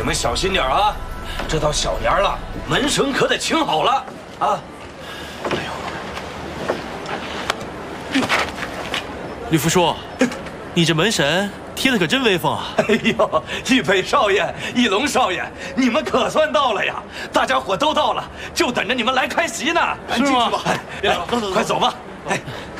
们小心点啊！这到小年了，门神可得请好了啊！ 吕福叔，你这门神贴的可真威风啊！ 哎呦，一北少爷，一龙少爷，你们可算到了呀！大家伙都到了，就等着你们来开席呢。 是吗？ 来，快走吧！哎，